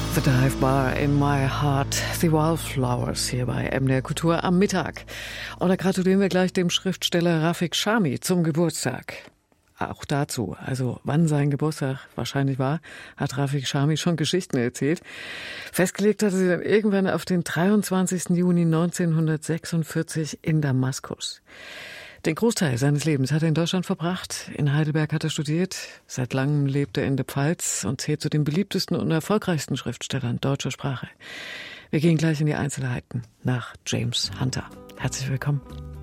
The Dive Bar in My Heart, The Wildflowers hier bei MDR Kultur am Mittag. Und da gratulieren wir gleich dem Schriftsteller Rafik Chami zum Geburtstag. Auch dazu, also wann sein Geburtstag wahrscheinlich war, hat Rafik Chami schon Geschichten erzählt. Festgelegt hatte sie dann irgendwann auf den 23. Juni 1946 in Damaskus. Den Großteil seines Lebens hat er in Deutschland verbracht. In Heidelberg hat er studiert. Seit langem lebt er in der Pfalz und zählt zu den beliebtesten und erfolgreichsten Schriftstellern deutscher Sprache. Wir gehen gleich in die Einzelheiten nach James Hunter. Herzlich willkommen.